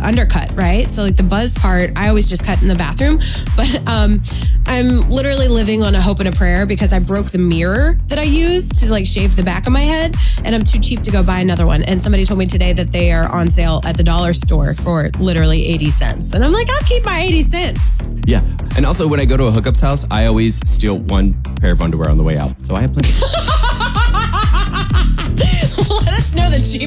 undercut, right? So like the buzz part, I always just cut in the bathroom. But I'm literally living on a hope and a prayer because I broke the mirror that I used to like shave the back of my head, and I'm too cheap to go buy another one. And somebody told me today that they are on sale at the dollar store for literally 80 cents. And I'm like, I'll keep my 80 cents. Yeah. And also when I go to a hookup's house, I always steal one pair of underwear on the way out. So I have plenty. Let us know the cheap